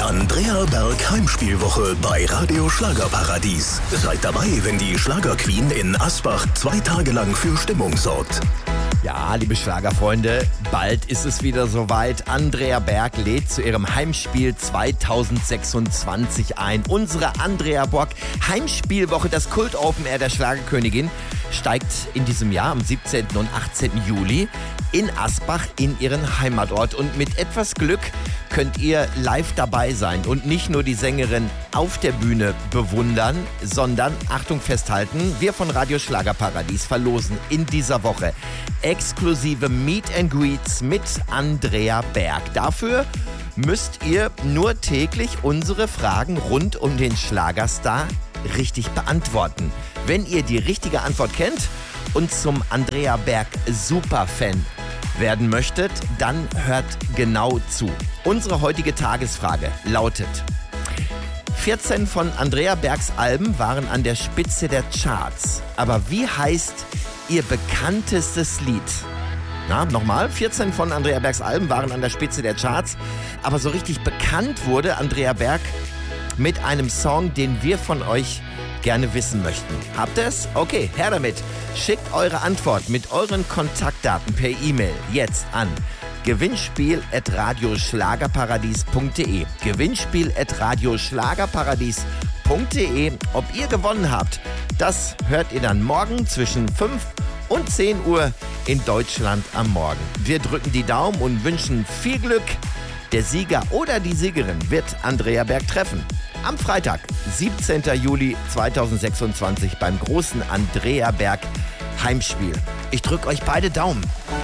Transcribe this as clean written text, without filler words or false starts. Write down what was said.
Andrea Berg Heimspielwoche bei Radio Schlagerparadies. Seid dabei, wenn die Schlagerqueen in Asbach 2 Tage lang für Stimmung sorgt. Ja, liebe Schlagerfreunde, bald ist es wieder soweit. Andrea Berg lädt zu ihrem Heimspiel 2026 ein. Unsere Andrea Bock Heimspielwoche, das Kult Open Air der Schlagerkönigin, steigt in diesem Jahr am 17. und 18. Juli in Asbach in ihren Heimatort. Und mit etwas Glück könnt ihr live dabei sein und nicht nur die Sängerin auf der Bühne bewundern, sondern, Achtung festhalten, wir von Radio Schlagerparadies verlosen in dieser Woche exklusive Meet and Greets mit Andrea Berg. Dafür müsst ihr nur täglich unsere Fragen rund um den Schlagerstar richtig beantworten. Wenn ihr die richtige Antwort kennt und zum Andrea Berg Superfan werden möchtet, dann hört genau zu. Unsere heutige Tagesfrage lautet: 14 von Andrea Bergs Alben waren an der Spitze der Charts. Aber wie heißt ihr bekanntestes Lied? Na, nochmal, 14 von Andrea Bergs Alben waren an der Spitze der Charts. Aber so richtig bekannt wurde Andrea Berg mit einem Song, den wir von euch gerne wissen möchten. Habt ihr es? Okay, her damit. Schickt eure Antwort mit euren Kontaktdaten per E-Mail jetzt an gewinnspiel@radioschlagerparadies.de. gewinnspiel@radioschlagerparadies.de. Ob ihr gewonnen habt, das hört ihr dann morgen zwischen 5 und 10 Uhr in Deutschland am Morgen. Wir drücken die Daumen und wünschen viel Glück. Der Sieger oder die Siegerin wird Andrea Berg treffen. Am Freitag, 17. Juli 2026 beim großen Andrea Berg Heimspiel. Ich drücke euch beide Daumen.